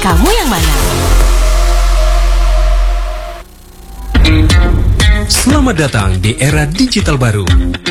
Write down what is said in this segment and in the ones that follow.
Kamu yang mana? Selamat datang di era digital baru.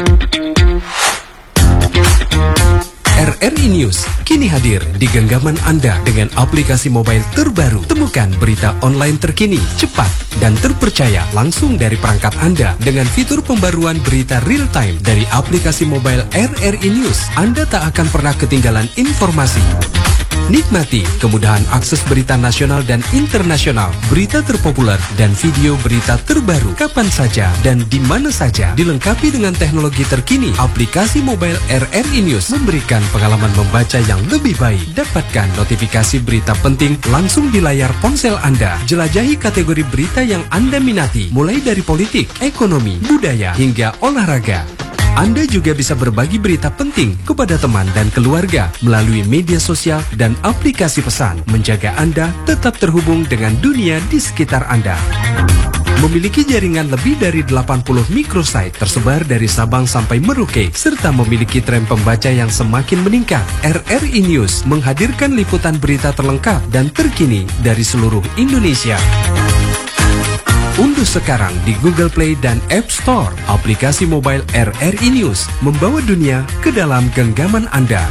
RRI News kini hadir di genggaman Anda dengan aplikasi mobile terbaru. Temukan berita online terkini, cepat, dan terpercaya langsung dari perangkat Anda dengan fitur pembaruan berita real time dari aplikasi mobile RRI News. Anda tak akan pernah ketinggalan informasi. Nikmati kemudahan akses berita nasional dan internasional, berita terpopuler, dan video berita terbaru kapan saja dan di mana saja. Dilengkapi dengan teknologi terkini, aplikasi mobile RRI News memberikan pengalaman membaca yang lebih baik. Dapatkan notifikasi berita penting langsung di layar ponsel Anda. Jelajahi kategori berita yang Anda minati, mulai dari politik, ekonomi, budaya, hingga olahraga. Anda juga bisa berbagi berita penting kepada teman dan keluarga melalui media sosial dan aplikasi pesan, menjaga Anda tetap terhubung dengan dunia di sekitar Anda. Memiliki jaringan lebih dari 80 microsite tersebar dari Sabang sampai Merauke, serta memiliki tren pembaca yang semakin meningkat. RRI News menghadirkan liputan berita terlengkap dan terkini dari seluruh Indonesia. Unduh sekarang di Google Play dan App Store aplikasi mobile RRI News, membawa dunia ke dalam genggaman Anda.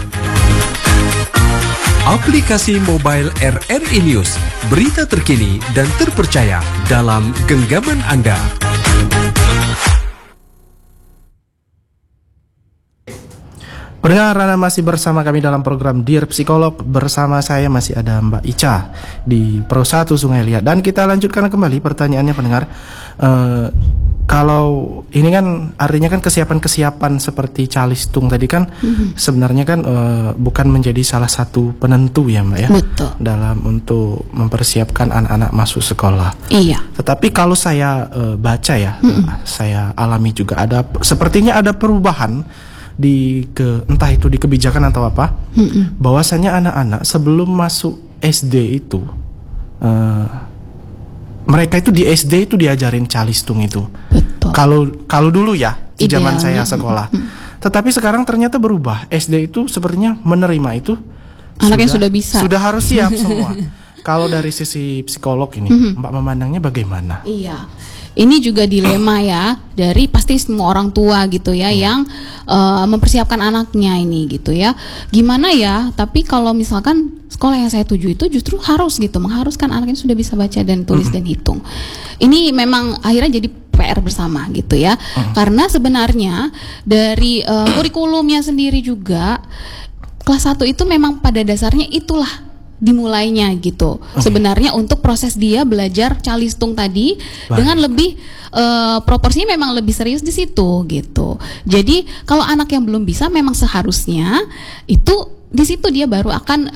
Aplikasi mobile RRI News, berita terkini dan terpercaya dalam genggaman Anda. Pendengar, Anda masih bersama kami dalam program Dear Psikolog. Bersama saya masih ada Mbak Ica di Pro 1 Sungai Liat. Dan kita lanjutkan kembali pertanyaannya pendengar. Kalau ini kan artinya kan kesiapan-kesiapan seperti calistung tadi kan sebenarnya kan bukan menjadi salah satu penentu ya Mbak ya. Betul. Dalam untuk mempersiapkan anak-anak masuk sekolah. Iya. Tetapi kalau saya baca ya, saya alami juga sepertinya ada perubahan entah itu di kebijakan atau apa, bahwasanya anak-anak sebelum masuk SD itu mereka itu di SD itu diajarin calistung itu. Betul. Kalau dulu ya di zaman saya Idealnya. sekolah. Tetapi sekarang ternyata berubah. SD itu sepertinya menerima itu. Anak yang sudah bisa. Sudah harus siap semua. Kalau dari sisi psikolog ini, Mbak memandangnya bagaimana? Iya. Ini juga dilema ya dari pasti semua orang tua gitu ya yang mempersiapkan anaknya ini gitu ya. Gimana ya? Tapi kalau misalkan sekolah yang saya tuju itu justru harus gitu mengharuskan anaknya sudah bisa baca dan tulis dan hitung. Ini memang akhirnya jadi PR bersama gitu ya. Karena sebenarnya dari kurikulumnya sendiri juga kelas 1 itu memang pada dasarnya itulah dimulainya gitu. Sebenarnya untuk proses dia belajar calistung tadi dengan lebih proporsinya memang lebih serius di situ gitu. Jadi kalau anak yang belum bisa memang seharusnya itu di situ dia baru akan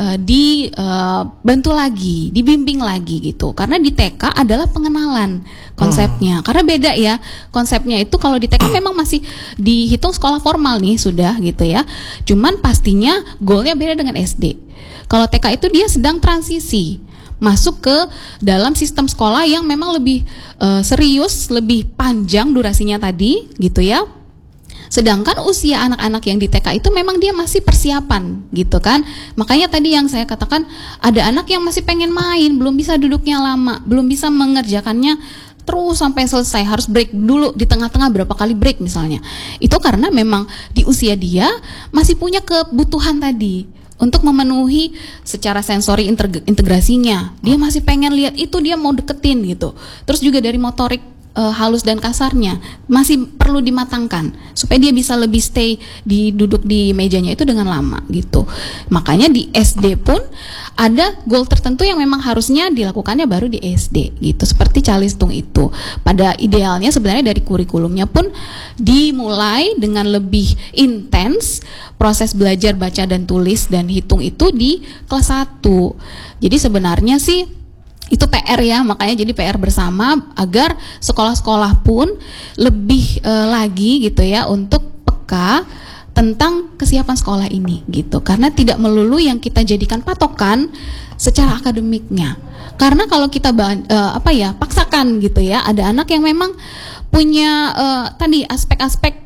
dibantu lagi, dibimbing lagi gitu. Karena di TK adalah pengenalan konsepnya. Karena beda ya konsepnya itu kalau di TK memang masih dihitung sekolah formal nih sudah gitu ya. Cuman pastinya goalnya beda dengan SD. Kalau TK itu dia sedang transisi masuk ke dalam sistem sekolah yang memang lebih serius, lebih panjang durasinya tadi gitu ya. Sedangkan usia anak-anak yang di TK itu memang dia masih persiapan gitu kan. Makanya tadi yang saya katakan ada anak yang masih pengen main, belum bisa duduknya lama, belum bisa mengerjakannya terus sampai selesai, harus break dulu di tengah-tengah berapa kali break misalnya. Itu karena memang di usia dia masih punya kebutuhan tadi untuk memenuhi secara sensori integrasinya. Dia masih pengen lihat itu, dia mau deketin gitu. Terus juga dari motorik halus dan kasarnya masih perlu dimatangkan supaya dia bisa lebih stay duduk di mejanya itu dengan lama gitu. Makanya di SD pun ada goal tertentu yang memang harusnya dilakukannya baru di SD gitu. Seperti calistung itu. Pada idealnya sebenarnya dari kurikulumnya pun dimulai dengan lebih intens proses belajar baca dan tulis dan hitung itu di kelas 1. Jadi sebenarnya sih itu PR ya, makanya jadi PR bersama agar sekolah-sekolah pun lebih lagi gitu ya untuk peka tentang kesiapan sekolah ini gitu. Karena tidak melulu yang kita jadikan patokan secara akademiknya. Karena kalau kita paksakan gitu ya, ada anak yang memang punya tadi aspek-aspek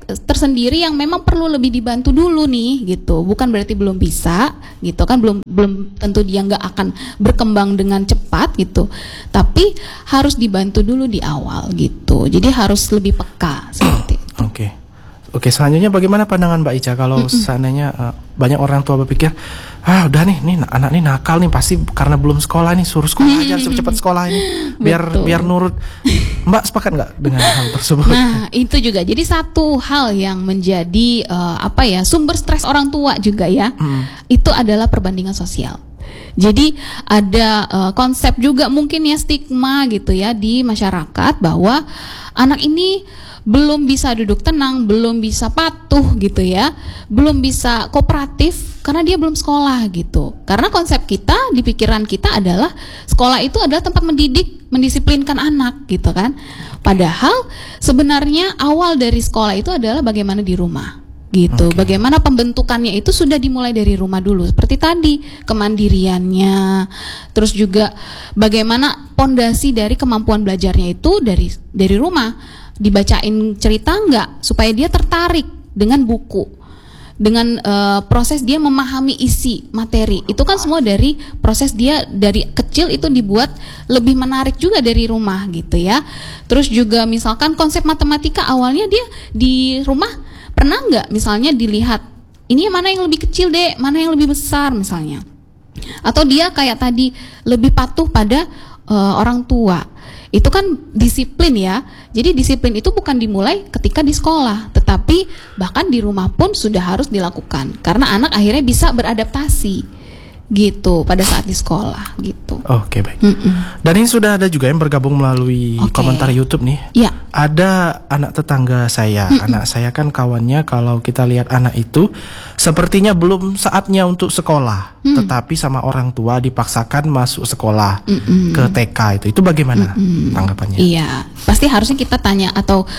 tersendiri yang memang perlu lebih dibantu dulu nih gitu. Bukan berarti belum bisa gitu kan, belum tentu dia nggak akan berkembang dengan cepat gitu. Tapi harus dibantu dulu di awal gitu. Jadi harus lebih peka seperti itu. Oke, selanjutnya bagaimana pandangan Mbak Ica kalau seandainya banyak orang tua berpikir, udah nih anak nih nakal nih pasti karena belum sekolah nih, suruh sekolah aja cepat cepat sekolah ini biar nurut. Mbak sepakat nggak dengan hal tersebut? Nah, itu juga jadi satu hal yang menjadi sumber stres orang tua juga ya. Itu adalah perbandingan sosial. Jadi ada konsep juga mungkin ya, stigma gitu ya di masyarakat bahwa anak ini belum bisa duduk tenang, belum bisa patuh gitu ya, belum bisa kooperatif karena dia belum sekolah gitu. Karena konsep kita di pikiran kita adalah sekolah itu adalah tempat mendidik, mendisiplinkan anak gitu kan. Padahal sebenarnya awal dari sekolah itu adalah bagaimana di rumah gitu. Bagaimana pembentukannya itu sudah dimulai dari rumah dulu. Seperti tadi, kemandiriannya, terus juga bagaimana pondasi dari kemampuan belajarnya itu dari rumah. Dibacain cerita enggak supaya dia tertarik dengan buku, dengan proses dia memahami isi materi. Itu kan semua dari proses dia dari kecil itu dibuat lebih menarik juga dari rumah gitu ya. Terus juga misalkan konsep matematika awalnya dia di rumah pernah enggak misalnya dilihat ini mana yang lebih kecil deh, mana yang lebih besar misalnya. Atau dia kayak tadi lebih patuh pada orang tua. Itu kan disiplin ya. Jadi disiplin itu bukan dimulai ketika di sekolah, tetapi bahkan di rumah pun sudah harus dilakukan. Karena anak akhirnya bisa beradaptasi gitu pada saat di sekolah gitu. Oke, baik. Dan ini sudah ada juga yang bergabung melalui komentar YouTube nih. Iya. Ada anak tetangga saya. Anak saya kan kawannya, kalau kita lihat anak itu sepertinya belum saatnya untuk sekolah, tetapi sama orang tua dipaksakan masuk sekolah ke TK itu bagaimana tanggapannya? Iya, pasti harusnya kita tanya atau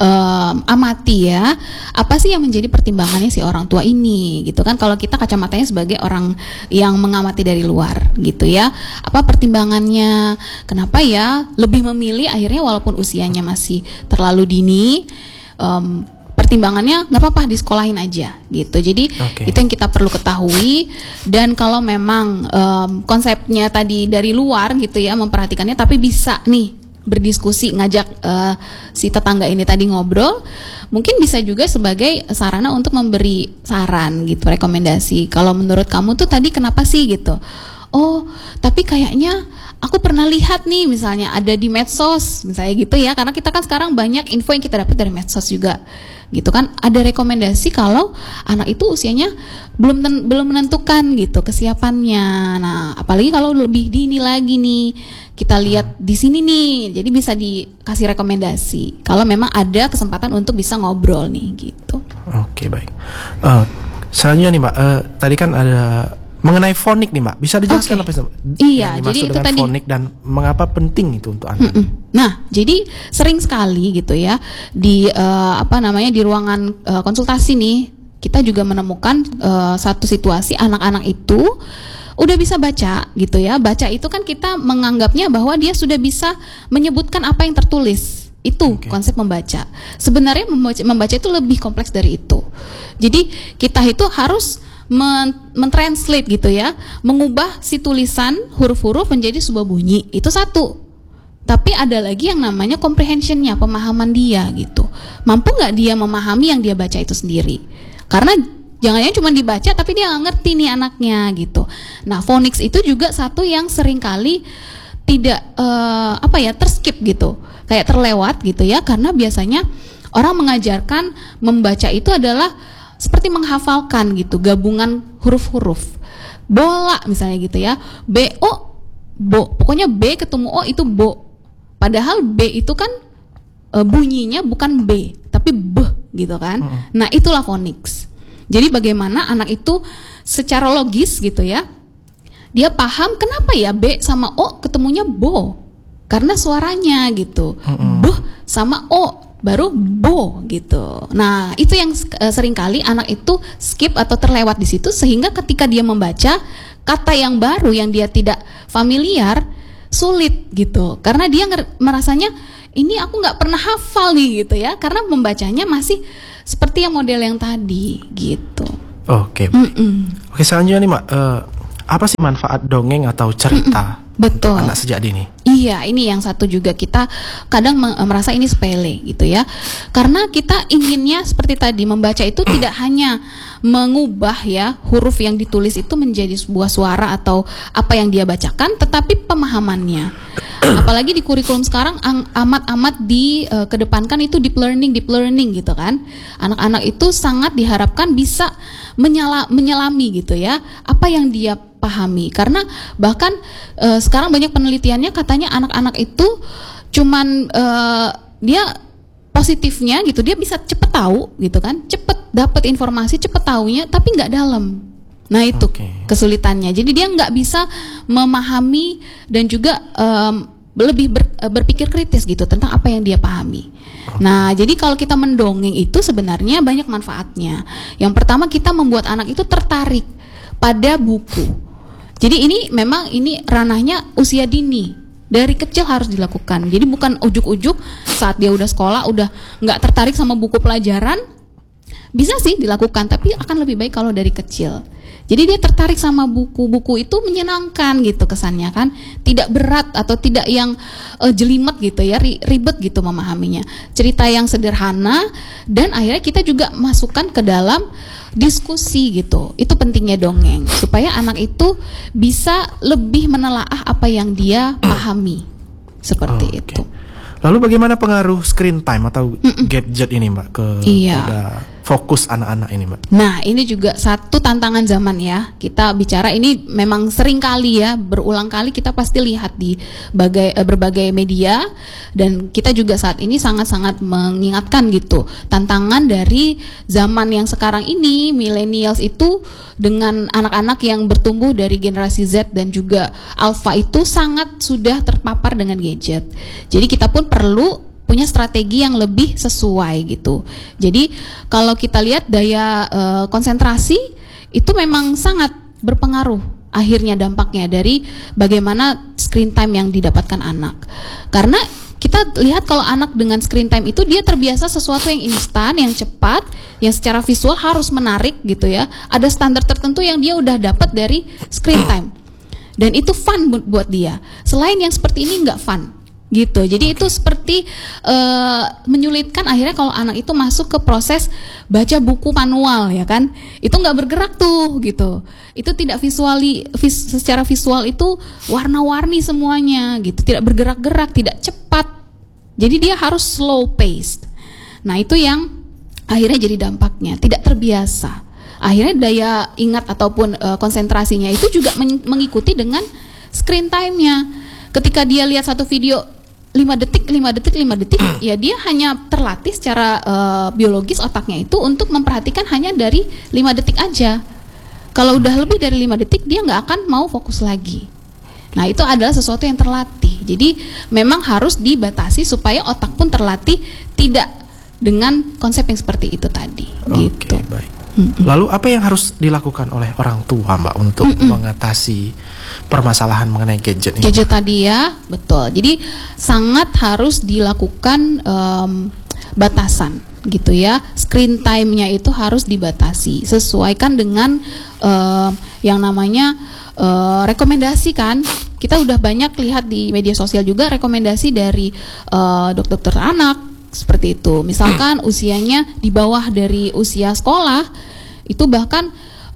amati ya, apa sih yang menjadi pertimbangannya si orang tua ini gitu kan. Kalau kita kacamatanya sebagai orang yang mengamati dari luar gitu ya, apa pertimbangannya, kenapa ya lebih memilih akhirnya walaupun usianya masih terlalu dini, pertimbangannya nggak apa-apa disekolahin aja gitu. Jadi itu yang kita perlu ketahui. Dan kalau memang konsepnya tadi dari luar gitu ya, memperhatikannya, tapi bisa nih berdiskusi, ngajak si tetangga ini tadi ngobrol, mungkin bisa juga sebagai sarana untuk memberi saran gitu, rekomendasi. Kalau menurut kamu tuh tadi kenapa sih gitu? Oh, tapi kayaknya aku pernah lihat nih misalnya ada di medsos misalnya gitu ya, karena kita kan sekarang banyak info yang kita dapat dari medsos juga gitu kan. Ada rekomendasi kalau anak itu usianya belum menentukan gitu kesiapannya. Nah, apalagi kalau lebih dini lagi nih, kita lihat di sini nih, jadi bisa dikasih rekomendasi kalau memang ada kesempatan untuk bisa ngobrol nih gitu. Oke, baik. Selanjutnya nih Mbak, tadi kan ada mengenai fonik nih Mbak, bisa dijelaskan apa sih? Iya, jadi itu tadi fonik dan mengapa penting itu untuk anak? Nah, jadi sering sekali gitu ya di di ruangan konsultasi nih, kita juga menemukan satu situasi anak-anak itu udah bisa baca gitu ya. Baca itu kan kita menganggapnya bahwa dia sudah bisa menyebutkan apa yang tertulis. Itu konsep membaca. Sebenarnya membaca itu lebih kompleks dari itu. Jadi kita itu harus mentranslate gitu ya, mengubah si tulisan huruf-huruf menjadi sebuah bunyi. Itu satu. Tapi ada lagi yang namanya comprehensionnya, pemahaman dia gitu. Mampu nggak dia memahami yang dia baca itu sendiri? Karena jangan-jangan cuma dibaca tapi dia nggak ngerti nih anaknya gitu. Nah, phonics itu juga satu yang seringkali tidak terskip gitu, kayak terlewat gitu ya, karena biasanya orang mengajarkan membaca itu adalah seperti menghafalkan gitu, gabungan huruf-huruf. Bola misalnya gitu ya, B-O, bo. Pokoknya B ketemu O itu bo. Padahal B itu kan bunyinya bukan B, tapi B gitu kan. Nah, itulah phonics. Jadi bagaimana anak itu secara logis gitu ya, dia paham kenapa ya B sama O ketemunya bo. Karena suaranya gitu. B sama O baru bo gitu. Nah, itu yang seringkali anak itu skip atau terlewat di situ, sehingga ketika dia membaca kata yang baru yang dia tidak familiar, sulit gitu. Karena dia merasanya ini aku nggak pernah hafal nih gitu ya, karena membacanya masih seperti yang model yang tadi gitu. Oke. Oke, selanjutnya nih Mbak, apa sih manfaat dongeng atau cerita Betul. anak sejak dini? Iya, ini yang satu juga kita kadang merasa ini sepele gitu ya. Karena kita inginnya seperti tadi, membaca itu tidak hanya mengubah ya huruf yang ditulis itu menjadi sebuah suara atau apa yang dia bacakan, tetapi pemahamannya. Apalagi di kurikulum sekarang amat-amat kedepankan itu deep learning gitu kan. Anak-anak itu sangat diharapkan bisa menyelami gitu ya apa yang dia pahami, karena bahkan sekarang banyak penelitiannya katanya anak-anak itu cuman dia positifnya gitu, dia bisa cepet tahu gitu kan, cepet dapat informasi, cepet taunya, tapi nggak dalam. Nah itu kesulitannya. Jadi dia nggak bisa memahami dan juga lebih berpikir kritis gitu tentang apa yang dia pahami. Nah, jadi kalau kita mendongeng itu sebenarnya banyak manfaatnya. Yang pertama, kita membuat anak itu tertarik pada buku. Jadi ini memang ini ranahnya usia dini. Dari kecil harus dilakukan. Jadi bukan ujuk-ujuk saat dia udah sekolah udah nggak tertarik sama buku pelajaran. Bisa sih dilakukan, tapi akan lebih baik kalau dari kecil. Jadi dia tertarik sama buku-buku itu menyenangkan gitu kesannya kan, tidak berat atau tidak yang jelimet gitu ya, ribet gitu memahaminya. Cerita yang sederhana dan akhirnya kita juga masukkan ke dalam diskusi gitu. Itu pentingnya dongeng supaya anak itu bisa lebih menelaah apa yang dia pahami. Seperti itu. Lalu bagaimana pengaruh screen time atau gadget ini Mbak ke fokus anak-anak ini Mbak? Nah ini juga satu tantangan zaman ya. Kita bicara ini memang sering kali ya, berulang kali kita pasti lihat di berbagai media. Dan kita juga saat ini sangat-sangat mengingatkan gitu, tantangan dari zaman yang sekarang ini, millennials itu dengan anak-anak yang bertumbuh dari generasi Z dan juga Alpha itu sangat sudah terpapar dengan gadget. Jadi kita pun perlu punya strategi yang lebih sesuai gitu. Jadi kalau kita lihat daya konsentrasi itu memang sangat berpengaruh akhirnya dampaknya dari bagaimana screen time yang didapatkan anak. Karena kita lihat kalau anak dengan screen time itu dia terbiasa sesuatu yang instan, yang cepat, yang secara visual harus menarik gitu ya. Ada standar tertentu yang dia udah dapat dari screen time. Dan itu fun buat dia. Selain yang seperti ini nggak fun gitu. Jadi itu seperti menyulitkan akhirnya kalau anak itu masuk ke proses baca buku manual ya kan. Itu nggak bergerak tuh gitu. Itu tidak secara visual itu warna-warni semuanya gitu. Tidak bergerak-gerak, tidak cepat. Jadi dia harus slow paced. Nah itu yang akhirnya jadi dampaknya, tidak terbiasa. Akhirnya daya ingat ataupun konsentrasinya itu juga mengikuti dengan screen time-nya. Ketika dia lihat satu video 5 detik, ya dia hanya terlatih secara biologis otaknya itu untuk memperhatikan hanya dari 5 detik aja. Kalau udah lebih dari 5 detik dia nggak akan mau fokus lagi. Nah itu adalah sesuatu yang terlatih. Jadi memang harus dibatasi supaya otak pun terlatih tidak dengan konsep yang seperti itu tadi. Gitu. Baik. Lalu apa yang harus dilakukan oleh orang tua Mbak untuk mengatasi permasalahan mengenai gadget ini? Gadget tadi ya, betul. Jadi sangat harus dilakukan batasan gitu ya. Screen time-nya itu harus dibatasi. Sesuaikan dengan yang namanya rekomendasi kan. Kita udah banyak lihat di media sosial juga rekomendasi dari dokter anak seperti itu. Misalkan usianya di bawah dari usia sekolah itu bahkan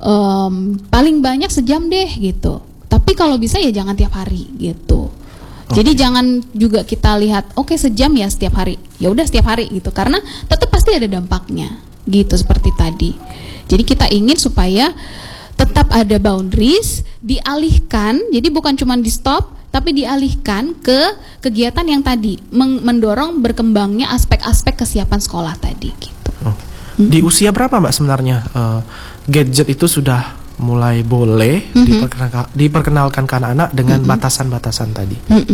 paling banyak sejam deh gitu. Tapi kalau bisa ya jangan tiap hari gitu. Jadi jangan juga kita lihat sejam ya setiap hari. Ya udah setiap hari gitu karena tetap pasti ada dampaknya gitu seperti tadi. Jadi kita ingin supaya tetap ada boundaries, dialihkan, jadi bukan cuma di stop, tapi dialihkan ke kegiatan yang tadi, mendorong berkembangnya aspek-aspek kesiapan sekolah tadi gitu. Di usia berapa Mbak sebenarnya gadget itu sudah mulai boleh diperkenalkan ke anak-anak dengan batasan-batasan tadi?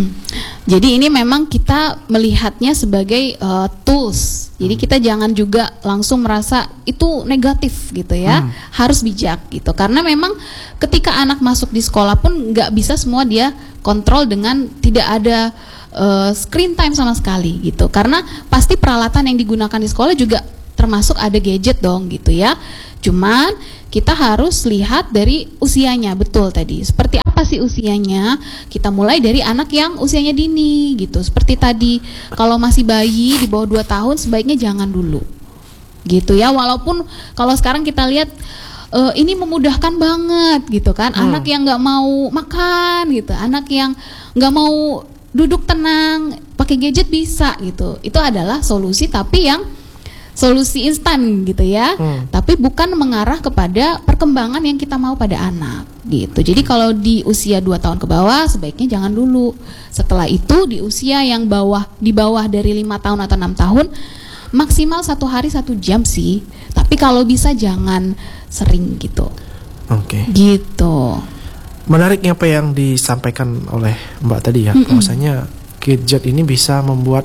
Jadi ini memang kita melihatnya sebagai tools. Jadi kita jangan juga langsung merasa itu negatif gitu ya. Harus bijak gitu. Karena memang ketika anak masuk di sekolah pun nggak bisa semua dia kontrol dengan tidak ada screen time sama sekali gitu. Karena pasti peralatan yang digunakan di sekolah juga termasuk ada gadget dong gitu ya. Cuman kita harus lihat dari usianya, betul tadi. Seperti apa sih usianya? Kita mulai dari anak yang usianya dini gitu. Seperti tadi, kalau masih bayi di bawah 2 tahun sebaiknya jangan dulu. Gitu ya. Walaupun kalau sekarang kita lihat ini memudahkan banget gitu kan. Anak yang nggak mau makan gitu, anak yang nggak mau duduk tenang, pakai gadget bisa gitu. Itu adalah solusi, tapi yang solusi instan gitu ya, tapi bukan mengarah kepada perkembangan yang kita mau pada anak gitu. Jadi kalau di usia 2 tahun ke bawah sebaiknya jangan dulu. Setelah itu di usia yang di bawah dari 5 tahun atau 6 tahun maksimal 1 hari 1 jam sih. Tapi kalau bisa jangan sering gitu. Oke. Gitu. Menariknya apa yang disampaikan oleh Mbak tadi ya, bahwasanya gadget ini bisa membuat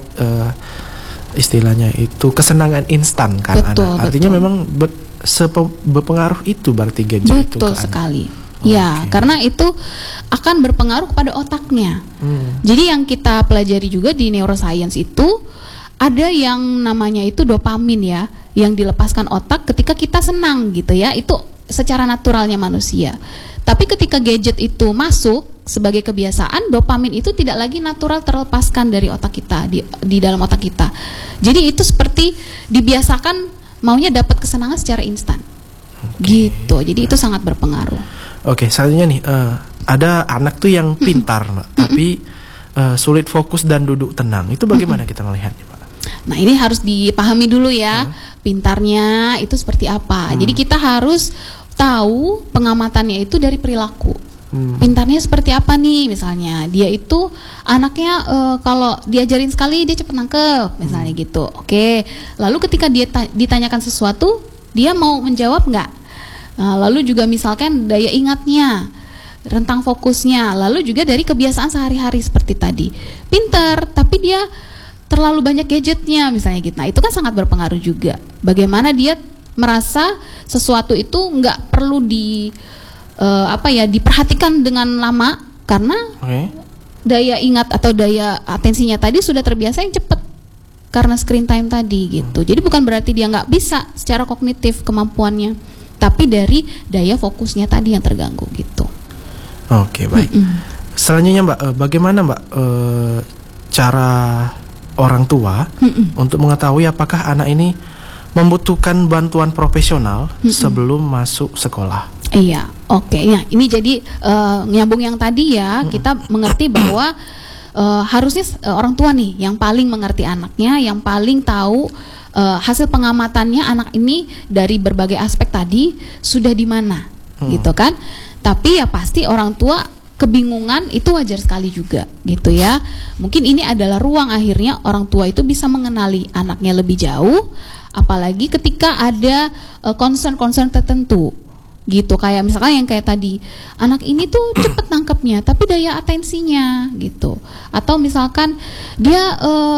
istilahnya itu kesenangan instan kan, betul, anak. Artinya betul. memang berpengaruh itu berarti gadget itu betul ke sekali. anak. Ya, karena itu akan berpengaruh kepada otaknya. Jadi yang kita pelajari juga di neuroscience itu ada yang namanya itu dopamin ya, yang dilepaskan otak ketika kita senang gitu ya. Itu secara naturalnya manusia. Tapi ketika gadget itu masuk sebagai kebiasaan, dopamin itu tidak lagi natural terlepaskan dari otak kita, di dalam otak kita. Jadi itu seperti dibiasakan maunya dapat kesenangan secara instan. Gitu. Jadi itu sangat berpengaruh. Oke, selanjutnya nih, ada anak tuh yang pintar, Mbak, tapi sulit fokus dan duduk tenang. Itu bagaimana kita melihatnya, Pak? Nah, ini harus dipahami dulu ya, pintarnya itu seperti apa. Jadi kita harus tahu pengamatannya itu dari perilaku. Pintarnya seperti apa nih, misalnya dia itu anaknya kalau diajarin sekali dia cepat nangkep misalnya gitu. Oke, lalu ketika dia ditanyakan sesuatu dia mau menjawab nggak? Nah, lalu juga misalkan daya ingatnya, rentang fokusnya, lalu juga dari kebiasaan sehari-hari seperti tadi. Pintar tapi dia terlalu banyak gadgetnya misalnya gitu. Nah, itu kan sangat berpengaruh juga. Bagaimana dia merasa sesuatu itu nggak perlu diperhatikan dengan lama karena daya ingat atau daya atensinya tadi sudah terbiasa yang cepat karena screen time tadi gitu. Jadi bukan berarti dia nggak bisa secara kognitif kemampuannya, tapi dari daya fokusnya tadi yang terganggu gitu. Oke, baik. Selanjutnya Mbak, bagaimana Mbak cara orang tua untuk mengetahui apakah anak ini membutuhkan bantuan profesional sebelum masuk sekolah? Iya, oke. Ya, ini jadi nyambung yang tadi ya, kita mengerti bahwa harusnya orang tua nih yang paling mengerti anaknya, yang paling tahu hasil pengamatannya anak ini dari berbagai aspek tadi sudah di mana, gitu kan? Tapi ya pasti orang tua kebingungan itu wajar sekali juga, gitu ya. Mungkin ini adalah ruang akhirnya orang tua itu bisa mengenali anaknya lebih jauh, apalagi ketika ada concern-concern tertentu. Gitu, kayak misalkan yang kayak tadi, anak ini tuh cepet nangkepnya tapi daya atensinya gitu, atau misalkan dia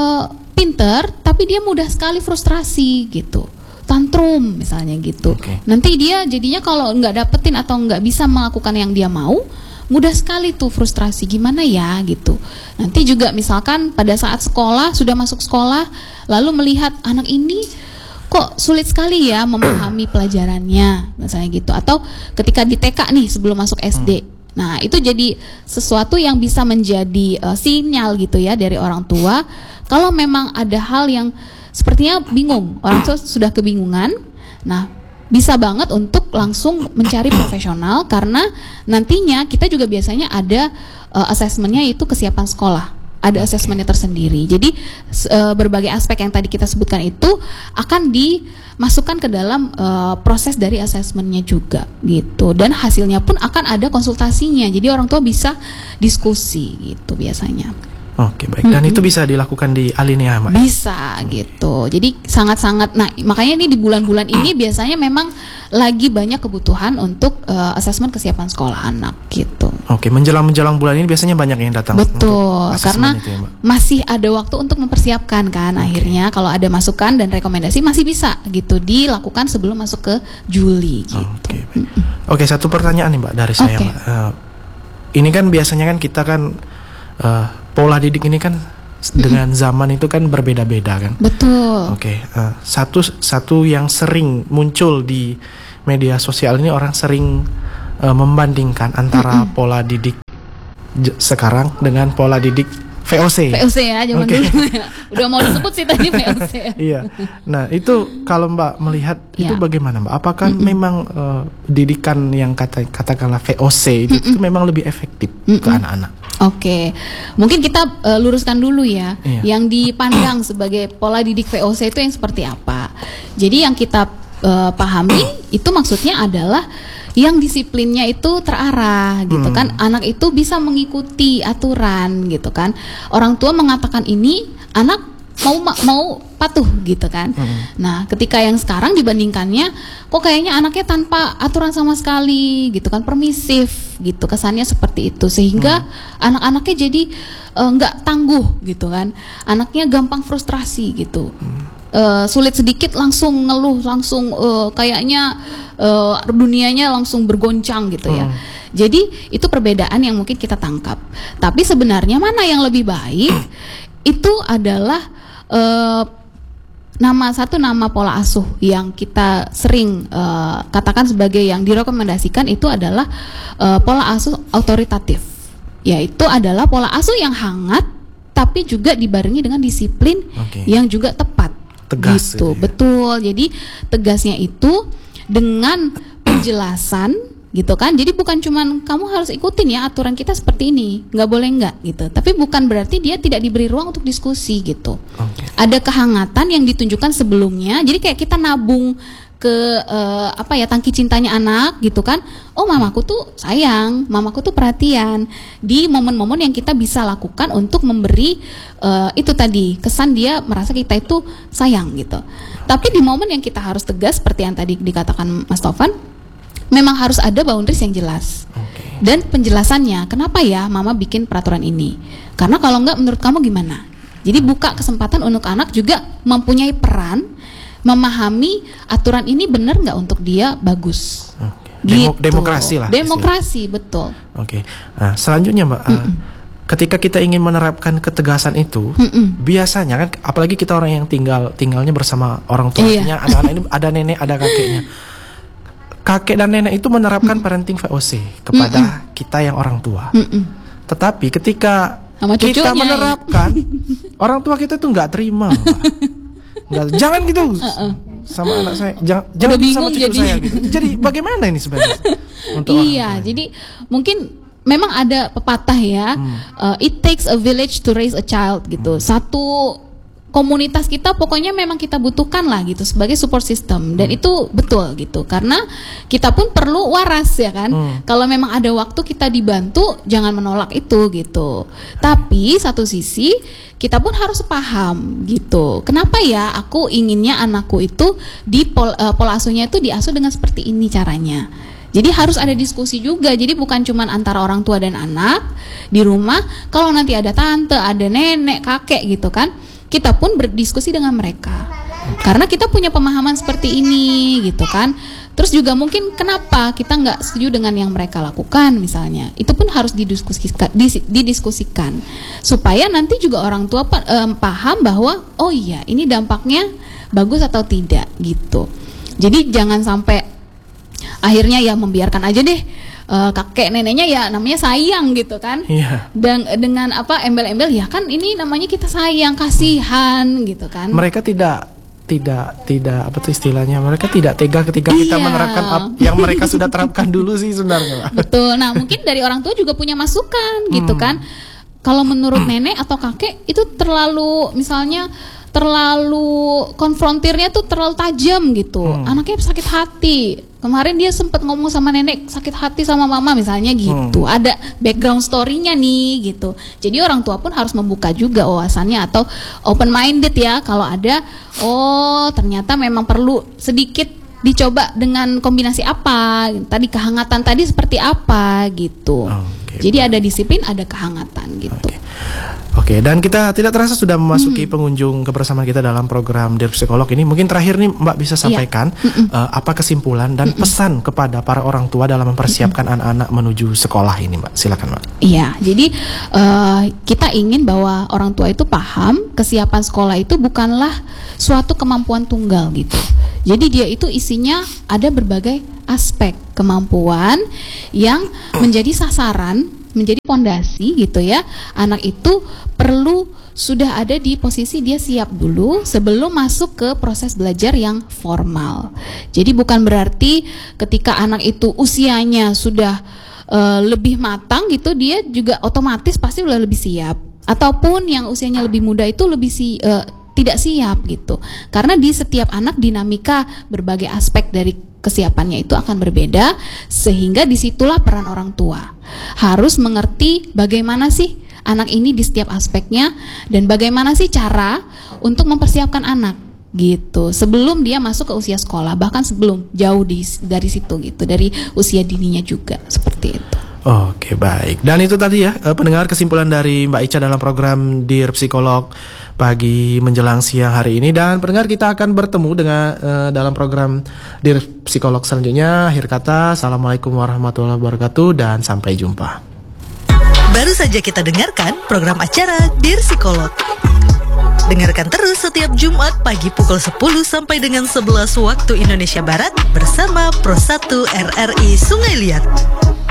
pinter tapi dia mudah sekali frustrasi gitu, tantrum misalnya gitu. Nanti dia jadinya kalau nggak dapetin atau nggak bisa melakukan yang dia mau, mudah sekali tuh frustrasi, gimana ya gitu. Nanti juga misalkan pada saat sekolah, sudah masuk sekolah lalu melihat anak ini kok sulit sekali ya memahami pelajarannya misalnya gitu, atau ketika di TK nih sebelum masuk SD. Nah, itu jadi sesuatu yang bisa menjadi sinyal gitu ya dari orang tua kalau memang ada hal yang sepertinya bingung, orang tua sudah kebingungan. Nah, bisa banget untuk langsung mencari profesional karena nantinya kita juga biasanya ada asesmennya itu kesiapan sekolah. Ada asesmennya tersendiri. Jadi berbagai aspek yang tadi kita sebutkan itu akan dimasukkan ke dalam proses dari asesmennya juga gitu. Dan hasilnya pun akan ada konsultasinya. Jadi orang tua bisa diskusi gitu biasanya. Oke, baik. Dan itu bisa dilakukan di Alinea, Mbak? Bisa gitu. Jadi sangat-sangat. Nah, makanya ini di bulan-bulan ini biasanya memang lagi banyak kebutuhan untuk asesmen kesiapan sekolah anak gitu. Oke, menjelang bulan ini biasanya banyak yang datang. Betul, karena itu, ya, masih ada waktu untuk mempersiapkan kan. Akhirnya kalau ada masukan dan rekomendasi masih bisa gitu dilakukan sebelum masuk ke Juli gitu. Oke, satu pertanyaan nih Mbak dari saya, Mbak. Ini kan biasanya kan kita kan pola didik ini kan dengan zaman itu kan berbeda-beda kan. Betul. Oke, satu yang sering muncul di media sosial ini, orang sering membandingkan antara pola didik sekarang dengan pola didik VOC. VOC ya, zaman dulu ya. Udah mau disebut sih tadi VOC. Iya. Nah, itu kalau Mbak melihat itu bagaimana Mbak? Apakah memang didikan yang katakanlah VOC itu memang lebih efektif ke anak-anak? Oke, mungkin kita luruskan dulu ya. Yang dipandang sebagai pola didik VOC itu yang seperti apa? Jadi yang kita pahami itu maksudnya adalah yang disiplinnya itu terarah gitu kan, anak itu bisa mengikuti aturan gitu kan. Orang tua mengatakan ini, anak mau patuh gitu kan. Nah, ketika yang sekarang dibandingkannya, kok kayaknya anaknya tanpa aturan sama sekali gitu kan, permisif gitu, kesannya seperti itu, sehingga anak-anaknya jadi nggak tangguh gitu kan, anaknya gampang frustrasi gitu. Sulit sedikit langsung ngeluh, langsung kayaknya dunianya langsung bergoncang gitu ya. Jadi itu perbedaan yang mungkin kita tangkap. Tapi sebenarnya mana yang lebih baik itu adalah nama pola asuh yang kita sering katakan sebagai yang direkomendasikan itu adalah pola asuh autoritatif. Yaitu adalah pola asuh yang hangat tapi juga dibarengi dengan disiplin yang juga tepat. Tegas gitu, ya. Betul. Jadi tegasnya itu dengan penjelasan gitu kan. Jadi bukan cuman kamu harus ikutin ya aturan kita seperti ini, nggak boleh nggak gitu. Tapi bukan berarti dia tidak diberi ruang untuk diskusi gitu. Ada kehangatan yang ditunjukkan sebelumnya. Jadi kayak kita nabung ke tangki cintanya anak gitu kan. Oh, mamaku tuh sayang, mamaku tuh perhatian di momen-momen yang kita bisa lakukan untuk memberi itu tadi kesan dia merasa kita itu sayang gitu. Tapi di momen yang kita harus tegas seperti yang tadi dikatakan Mas Taufan, memang harus ada boundaries yang jelas. Dan penjelasannya, kenapa ya mama bikin peraturan ini? Karena kalau enggak menurut kamu gimana? Jadi buka kesempatan untuk anak juga mempunyai peran memahami aturan ini benar nggak untuk dia bagus. Gitu. Demokrasi lah. Demokrasi, betul. Nah, selanjutnya Mbak, ketika kita ingin menerapkan ketegasan itu, biasanya kan, apalagi kita orang yang tinggalnya bersama orang tuanya, anak-anak ini ada nenek, ada kakeknya. Kakek dan nenek itu menerapkan parenting VOC kepada kita yang orang tua. Tetapi ketika kita menerapkan, orang tua kita tuh nggak terima. Jangan gitu sama anak saya, jangan sama cucu saya gitu. Jadi bagaimana ini sebenarnya? Jadi mungkin memang ada pepatah ya, it takes a village to raise a child gitu. Satu komunitas kita pokoknya memang kita butuhkan lah gitu sebagai support system, dan itu betul gitu, karena kita pun perlu waras ya kan. Kalau memang ada waktu kita dibantu, jangan menolak itu gitu. Tapi satu sisi kita pun harus paham gitu, kenapa ya aku inginnya anakku itu di pola asuhnya itu diasuh dengan seperti ini caranya. Jadi harus ada diskusi juga. Jadi bukan cuma antara orang tua dan anak di rumah. Kalau nanti ada tante, ada nenek, kakek gitu kan, kita pun berdiskusi dengan mereka. Karena kita punya pemahaman seperti ini gitu kan. Terus juga mungkin kenapa kita nggak setuju dengan yang mereka lakukan misalnya. Itu pun harus didiskusikan supaya nanti juga orang tua paham bahwa oh iya ini dampaknya bagus atau tidak gitu. Jadi jangan sampai akhirnya ya membiarkan aja deh, kakek neneknya ya namanya sayang gitu kan. Dan dengan embel-embel ya kan ini namanya kita sayang, kasihan gitu kan. Mereka tidak apa tuh istilahnya, mereka tidak tega ketika kita menerapkan yang mereka sudah terapkan dulu sih sebenarnya. Betul. Nah mungkin dari orang tua juga punya masukan gitu kan. Kalau menurut nenek atau kakek itu terlalu konfrontirnya tuh terlalu tajam gitu. Anaknya sakit hati. Kemarin dia sempat ngomong sama nenek sakit hati sama mama misalnya gitu. Ada background story-nya nih gitu. Jadi orang tua pun harus membuka juga wawasannya atau open minded ya. Kalau ada ternyata memang perlu sedikit dicoba dengan kombinasi apa, tadi kehangatan tadi seperti apa gitu. Jadi ada disiplin, ada kehangatan gitu. Oke, dan kita tidak terasa sudah memasuki pengunjung kebersamaan kita dalam program Dear Psikolog ini. Mungkin terakhir nih Mbak bisa sampaikan apa kesimpulan dan pesan kepada para orang tua dalam mempersiapkan anak-anak menuju sekolah ini, Mbak. Silakan, Mbak. Iya, jadi kita ingin bahwa orang tua itu paham kesiapan sekolah itu bukanlah suatu kemampuan tunggal gitu. Jadi dia itu isinya ada berbagai aspek kemampuan yang menjadi sasaran, menjadi pondasi gitu ya. Anak itu perlu sudah ada di posisi dia siap dulu sebelum masuk ke proses belajar yang formal. Jadi bukan berarti ketika anak itu usianya sudah lebih matang gitu, dia juga otomatis pasti udah lebih siap. Ataupun yang usianya lebih muda itu lebih tidak siap gitu. Karena di setiap anak dinamika berbagai aspek dari kesiapannya itu akan berbeda, sehingga disitulah peran orang tua harus mengerti bagaimana sih anak ini di setiap aspeknya dan bagaimana sih cara untuk mempersiapkan anak gitu sebelum dia masuk ke usia sekolah, bahkan sebelum jauh dari situ gitu, dari usia dininya juga seperti itu. Oke, baik. Dan itu tadi ya pendengar kesimpulan dari Mbak Ica dalam program Dear Psikolog pagi menjelang siang hari ini. Dan pendengar, kita akan bertemu dengan dalam program Dear Psikolog selanjutnya. Akhir kata, Assalamualaikum warahmatullahi wabarakatuh dan sampai jumpa. Baru saja kita dengarkan program acara Dear Psikolog. Dengarkan terus setiap Jumat pagi pukul 10 sampai dengan 11 waktu Indonesia Barat bersama Pro 1 RRI Sungai Liat.